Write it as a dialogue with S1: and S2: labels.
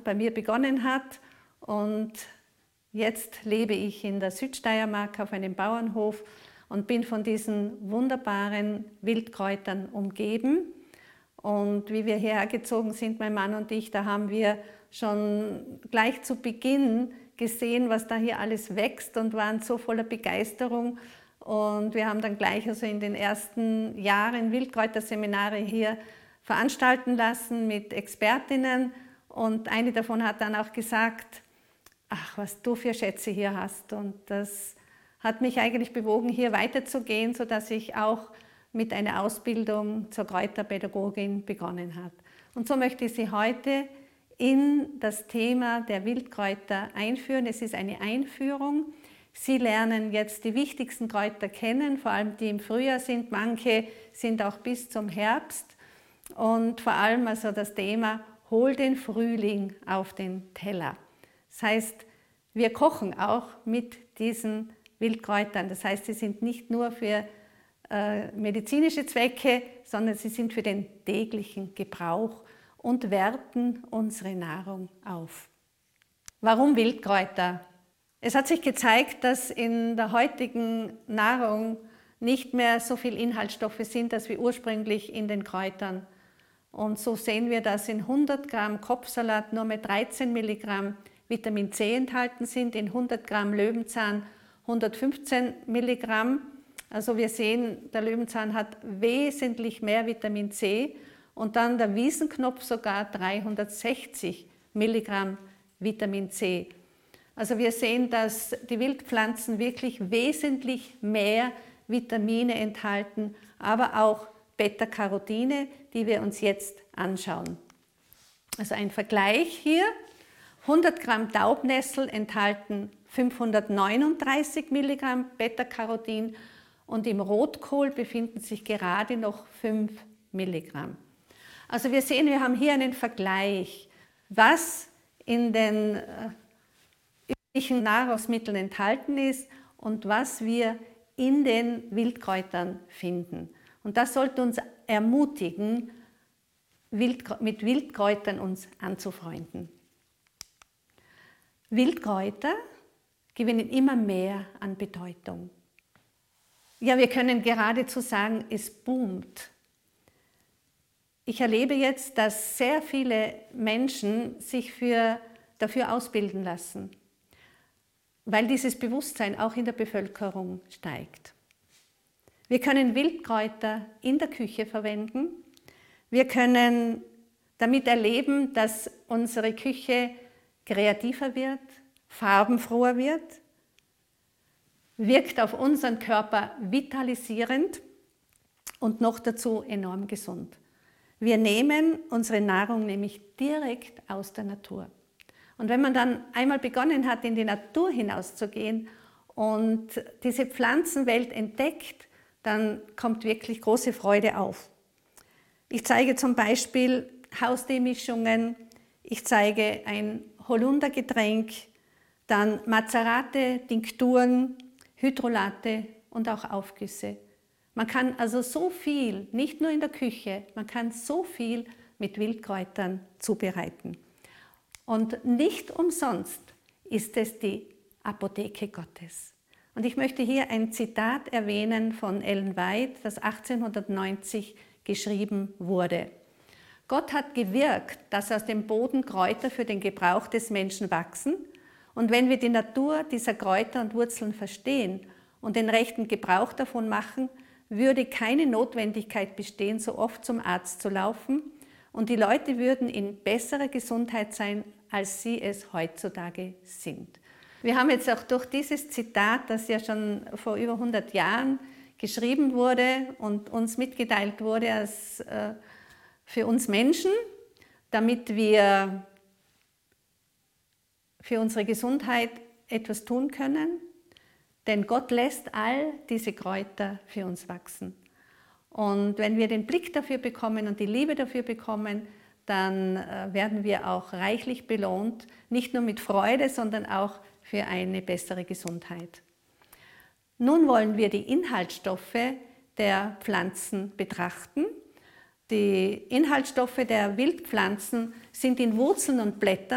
S1: bei mir begonnen hat. Und jetzt lebe ich in der Südsteiermark auf einem Bauernhof und bin von diesen wunderbaren Wildkräutern umgeben. Und wie wir hierher gezogen sind, mein Mann und ich, da haben wir schon gleich zu Beginn gesehen, was da hier alles wächst und waren so voller Begeisterung. Und wir haben dann gleich also in den ersten Jahren Wildkräuterseminare hier veranstalten lassen mit Expertinnen. Und eine davon hat dann auch gesagt, ach, was du für Schätze hier hast. Und das hat mich eigentlich bewogen, hier weiterzugehen, sodass ich auch mit einer Ausbildung zur Kräuterpädagogin begonnen habe. Und so möchte ich Sie heute in das Thema der Wildkräuter einführen. Es ist eine Einführung. Sie lernen jetzt die wichtigsten Kräuter kennen, vor allem die im Frühjahr sind. Manche sind auch bis zum Herbst. Und vor allem also das Thema, hol den Frühling auf den Teller. Das heißt, wir kochen auch mit diesen Wildkräutern. Das heißt, sie sind nicht nur für medizinische Zwecke, sondern sie sind für den täglichen Gebrauch und werten unsere Nahrung auf. Warum Wildkräuter? Es hat sich gezeigt, dass in der heutigen Nahrung nicht mehr so viel Inhaltsstoffe sind, als wie ursprünglich in den Kräutern. Und so sehen wir, dass in 100 Gramm Kopfsalat nur mit 13 Milligramm Vitamin C enthalten sind, in 100 Gramm Löwenzahn 115 Milligramm. Also wir sehen, der Löwenzahn hat wesentlich mehr Vitamin C und dann der Wiesenknopf sogar 360 Milligramm Vitamin C. Also wir sehen, dass die Wildpflanzen wirklich wesentlich mehr Vitamine enthalten, aber auch Beta-Carotine, die wir uns jetzt anschauen. Also ein Vergleich hier. 100 Gramm Taubnessel enthalten 539 Milligramm Beta-Carotin und im Rotkohl befinden sich gerade noch 5 Milligramm. Also wir sehen, wir haben hier einen Vergleich, was in den üblichen Nahrungsmitteln enthalten ist und was wir in den Wildkräutern finden. Und das sollte uns ermutigen, mit Wildkräutern uns anzufreunden. Wildkräuter gewinnen immer mehr an Bedeutung. Ja, wir können geradezu sagen, es boomt. Ich erlebe jetzt, dass sehr viele Menschen sich dafür ausbilden lassen, weil dieses Bewusstsein auch in der Bevölkerung steigt. Wir können Wildkräuter in der Küche verwenden. Wir können damit erleben, dass unsere Küche kreativer wird, farbenfroher wird, wirkt auf unseren Körper vitalisierend und noch dazu enorm gesund. Wir nehmen unsere Nahrung nämlich direkt aus der Natur. Und wenn man dann einmal begonnen hat, in die Natur hinauszugehen und diese Pflanzenwelt entdeckt, dann kommt wirklich große Freude auf. Ich zeige zum Beispiel Haustee-Mischungen, ich zeige ein Holundergetränk, dann Mazerate, Tinkturen, Hydrolate und auch Aufgüsse. Man kann also so viel, nicht nur in der Küche, man kann so viel mit Wildkräutern zubereiten. Und nicht umsonst ist es die Apotheke Gottes. Und ich möchte hier ein Zitat erwähnen von Ellen White, das 1890 geschrieben wurde. Gott hat gewirkt, dass aus dem Boden Kräuter für den Gebrauch des Menschen wachsen. Und wenn wir die Natur dieser Kräuter und Wurzeln verstehen und den rechten Gebrauch davon machen, würde keine Notwendigkeit bestehen, so oft zum Arzt zu laufen. Und die Leute würden in besserer Gesundheit sein, als sie es heutzutage sind. Wir haben jetzt auch durch dieses Zitat, das ja schon vor über 100 Jahren geschrieben wurde und uns mitgeteilt wurde als für uns Menschen, damit wir für unsere Gesundheit etwas tun können. Denn Gott lässt all diese Kräuter für uns wachsen. Und wenn wir den Blick dafür bekommen und die Liebe dafür bekommen, dann werden wir auch reichlich belohnt, nicht nur mit Freude, sondern auch für eine bessere Gesundheit. Nun wollen wir die Inhaltsstoffe der Pflanzen betrachten. Die Inhaltsstoffe der Wildpflanzen sind in Wurzeln und Blättern